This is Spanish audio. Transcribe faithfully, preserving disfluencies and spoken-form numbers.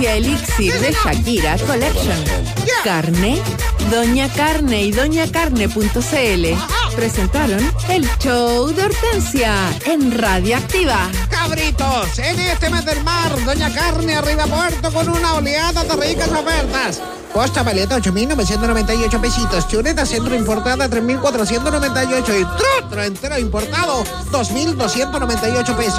Elixir de Shakira Collection. Carne, Doña Carne y doña carne punto c l presentaron el show de Hortensia en Radioactiva. Cabritos, en este mes del mar, Doña Carne arriba puerto con una oleada de ricas ofertas. Costa paleta ocho mil novecientos noventa y ocho pesitos. Chuleta centro importada tres mil cuatrocientos noventa y ocho. Y trotro entero importado dos mil doscientos noventa y ocho pesos.